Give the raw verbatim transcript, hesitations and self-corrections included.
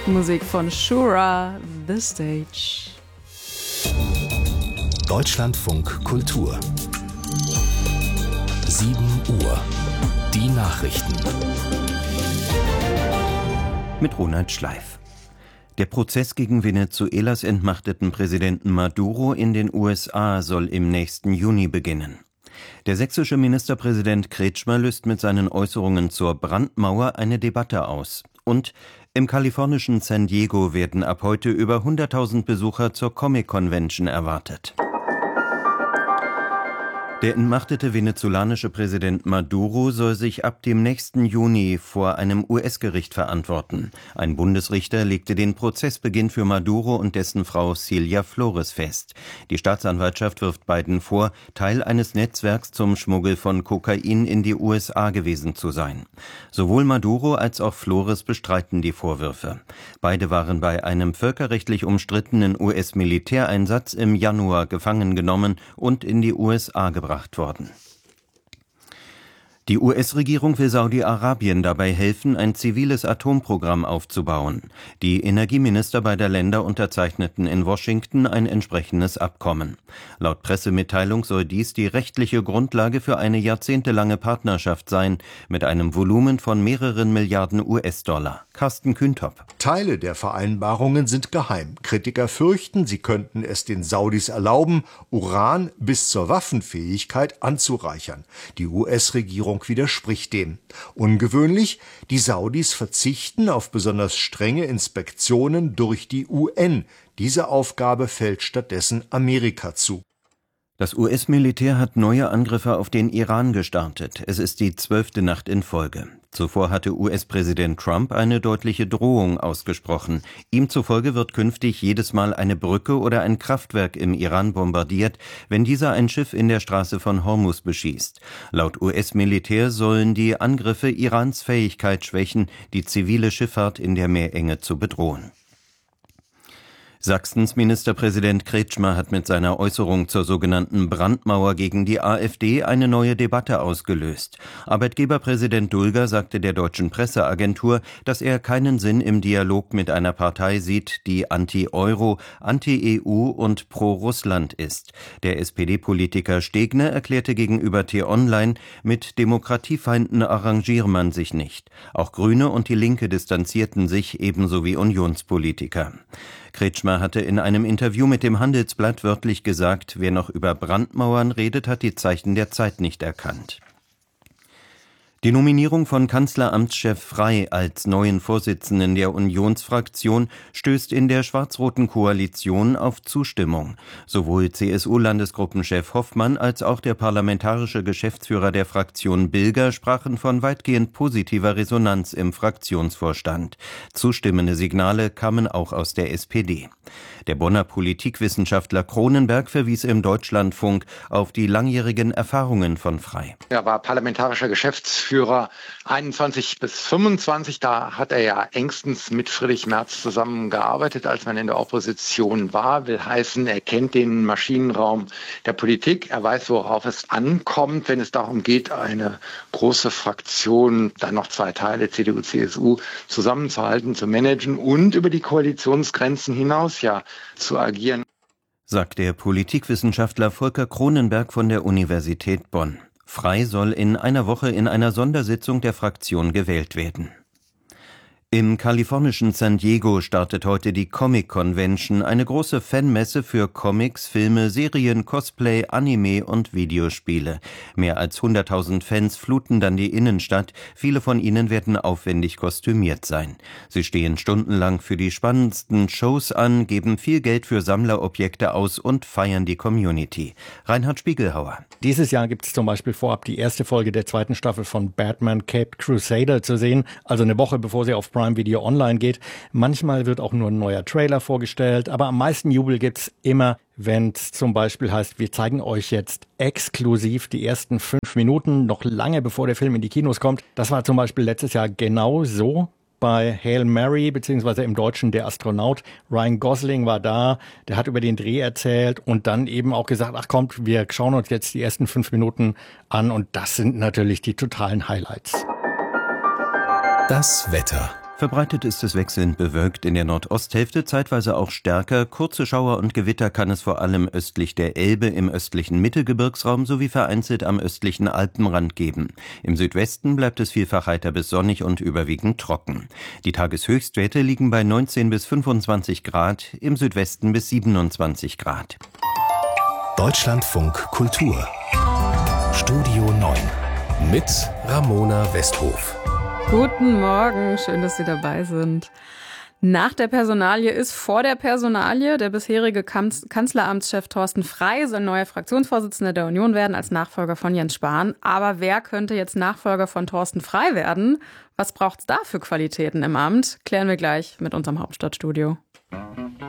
Musik von Shura, The Stage. Deutschlandfunk Kultur. sieben Uhr. Die Nachrichten. Mit Ronald Schleif. Der Prozess gegen Venezuelas entmachteten Präsidenten Maduro in den U S A soll im nächsten Juni beginnen. Der sächsische Ministerpräsident Kretschmer löst mit seinen Äußerungen zur Brandmauer eine Debatte aus. Und im kalifornischen San Diego werden ab heute über hunderttausend Besucher zur Comic-Convention erwartet. Der entmachtete venezolanische Präsident Maduro soll sich ab dem nächsten Juni vor einem U S-Gericht verantworten. Ein Bundesrichter legte den Prozessbeginn für Maduro und dessen Frau Cilia Flores fest. Die Staatsanwaltschaft wirft beiden vor, Teil eines Netzwerks zum Schmuggel von Kokain in die U S A gewesen zu sein. Sowohl Maduro als auch Flores bestreiten die Vorwürfe. Beide waren bei einem völkerrechtlich umstrittenen U S-Militäreinsatz im Januar gefangen genommen und in die U S A gebracht worden. Die U S-Regierung will Saudi-Arabien dabei helfen, ein ziviles Atomprogramm aufzubauen. Die Energieminister beider Länder unterzeichneten in Washington ein entsprechendes Abkommen. Laut Pressemitteilung soll dies die rechtliche Grundlage für eine jahrzehntelange Partnerschaft sein, mit einem Volumen von mehreren Milliarden U S-Dollar. Carsten Kühntop. Teile der Vereinbarungen sind geheim. Kritiker fürchten, sie könnten es den Saudis erlauben, Uran bis zur Waffenfähigkeit anzureichern. Die U S-Regierung widerspricht dem. Ungewöhnlich, die Saudis verzichten auf besonders strenge Inspektionen durch die U N. Diese Aufgabe fällt stattdessen Amerika zu. Das U S-Militär hat neue Angriffe auf den Iran gestartet. Es ist die zwölfte Nacht in Folge. Zuvor hatte U S-Präsident Trump eine deutliche Drohung ausgesprochen. Ihm zufolge wird künftig jedes Mal eine Brücke oder ein Kraftwerk im Iran bombardiert, wenn dieser ein Schiff in der Straße von Hormuz beschießt. Laut U S-Militär sollen die Angriffe Irans Fähigkeit schwächen, die zivile Schifffahrt in der Meerenge zu bedrohen. Sachsens Ministerpräsident Kretschmer hat mit seiner Äußerung zur sogenannten Brandmauer gegen die AfD eine neue Debatte ausgelöst. Arbeitgeberpräsident Dulger sagte der deutschen Presseagentur, dass er keinen Sinn im Dialog mit einer Partei sieht, die anti-Euro, anti-E U und pro-Russland ist. Der S P D-Politiker Stegner erklärte gegenüber T-Online, mit Demokratiefeinden arrangiere man sich nicht. Auch Grüne und die Linke distanzierten sich, ebenso wie Unionspolitiker. Kretschmer hatte in einem Interview mit dem Handelsblatt wörtlich gesagt, wer noch über Brandmauern redet, hat die Zeichen der Zeit nicht erkannt. Die Nominierung von Kanzleramtschef Frey als neuen Vorsitzenden der Unionsfraktion stößt in der schwarz-roten Koalition auf Zustimmung. Sowohl C S U-Landesgruppenchef Hoffmann als auch der parlamentarische Geschäftsführer der Fraktion Bilger sprachen von weitgehend positiver Resonanz im Fraktionsvorstand. Zustimmende Signale kamen auch aus der S P D. Der Bonner Politikwissenschaftler Cronenberg verwies im Deutschlandfunk auf die langjährigen Erfahrungen von Frey. Er war parlamentarischer Geschäftsführer einundzwanzig bis fünfundzwanzig. Da hat er ja engstens mit Friedrich Merz zusammengearbeitet, als man in der Opposition war. Will heißen, er kennt den Maschinenraum der Politik. Er weiß, worauf es ankommt, wenn es darum geht, eine große Fraktion, dann noch zwei Teile, C D U, C S U, zusammenzuhalten, zu managen und über die Koalitionsgrenzen hinaus ja zu agieren, sagt der Politikwissenschaftler Volker Cronenberg von der Universität Bonn. Frey soll in einer Woche in einer Sondersitzung der Fraktion gewählt werden. Im kalifornischen San Diego startet heute die Comic-Convention, eine große Fanmesse für Comics, Filme, Serien, Cosplay, Anime und Videospiele. Mehr als hunderttausend Fans fluten dann die Innenstadt, viele von ihnen werden aufwendig kostümiert sein. Sie stehen stundenlang für die spannendsten Shows an, geben viel Geld für Sammlerobjekte aus und feiern die Community. Reinhard Spiegelhauer. Dieses Jahr gibt es zum Beispiel vorab die erste Folge der zweiten Staffel von Batman Caped Crusader zu sehen, also eine Woche bevor sie auf Prime Video online geht. Manchmal wird auch nur ein neuer Trailer vorgestellt, aber am meisten Jubel gibt's immer, wenn es zum Beispiel heißt, wir zeigen euch jetzt exklusiv die ersten fünf Minuten, noch lange bevor der Film in die Kinos kommt. Das war zum Beispiel letztes Jahr genau so. Bei Hail Mary, beziehungsweise im Deutschen Der Astronaut. Ryan Gosling war da, der hat über den Dreh erzählt und dann eben auch gesagt, ach kommt, wir schauen uns jetzt die ersten fünf Minuten an und das sind natürlich die totalen Highlights. Das Wetter. Verbreitet ist es wechselnd bewölkt in der Nordosthälfte, zeitweise auch stärker. Kurze Schauer und Gewitter kann es vor allem östlich der Elbe, im östlichen Mittelgebirgsraum sowie vereinzelt am östlichen Alpenrand geben. Im Südwesten bleibt es vielfach heiter bis sonnig und überwiegend trocken. Die Tageshöchstwerte liegen bei neunzehn bis fünfundzwanzig Grad, im Südwesten bis siebenundzwanzig Grad. Deutschlandfunk Kultur Studio neun mit Ramona Westhof. Guten Morgen, schön, dass Sie dabei sind. Nach der Personalie ist vor der Personalie. Der bisherige Kanz- Kanzleramtschef Thorsten Frey soll neuer Fraktionsvorsitzender der Union werden als Nachfolger von Jens Spahn. Aber wer könnte jetzt Nachfolger von Thorsten Frey werden? Was braucht's da für Qualitäten im Amt? Klären wir gleich mit unserem Hauptstadtstudio.